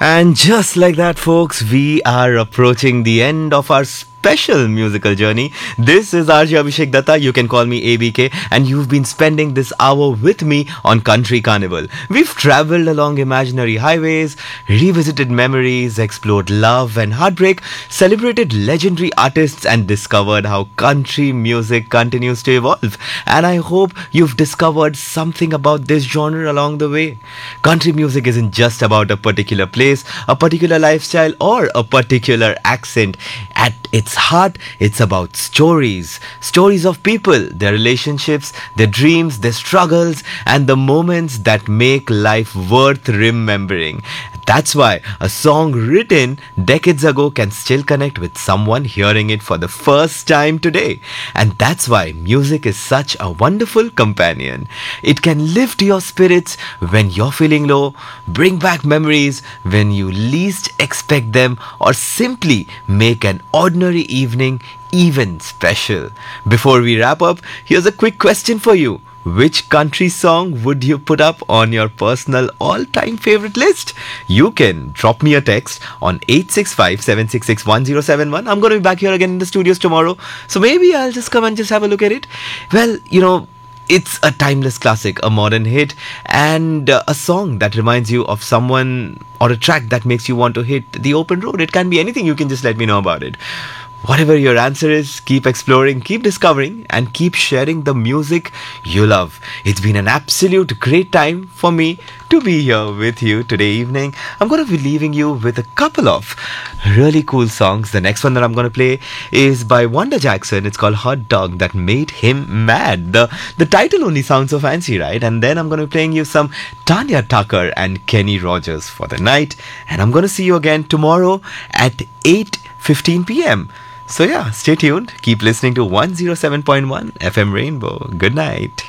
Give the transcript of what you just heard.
And just like that, folks, we are approaching the end of our special musical journey. This is RJ Abhishek Datta. You can call me ABK, and you've been spending this hour with me on Country Carnival. We've traveled along imaginary highways, revisited memories, explored love and heartbreak, celebrated legendary artists, and discovered how country music continues to evolve. And I hope you've discovered something about this genre along the way. Country music isn't just about a particular place, a particular lifestyle, or a particular accent. At its heart, it's about stories. Stories of people, their relationships, their dreams, their struggles, and the moments that make life worth remembering. That's why a song written decades ago can still connect with someone hearing it for the first time today. And that's why music is such a wonderful companion. It can lift your spirits when you're feeling low, bring back memories when you least expect them, or simply make an ordinary evening even special. Before we wrap up, here's a quick question for you. Which country song would you put up on your personal all-time favorite list? You can drop me a text on 865-766-1071. I'm going to be back here again in the studios tomorrow. So maybe I'll just come and just have a look at it. Well, it's a timeless classic, a modern hit, and a song that reminds you of someone or a track that makes you want to hit the open road. It can be anything. You can just let me know about it. Whatever your answer is, keep exploring, keep discovering, and keep sharing the music you love. It's been an absolute great time for me to be here with you today evening. I'm going to be leaving you with a couple of really cool songs. The next one that I'm going to play is by Wanda Jackson. It's called Hot Dog That Made Him Mad. The title only sounds so fancy, right? And then I'm going to be playing you some Tanya Tucker and Kenny Rogers for the night. And I'm going to see you again tomorrow at 8:15 p.m. So yeah, stay tuned. Keep listening to 107.1 FM Rainbow. Good night.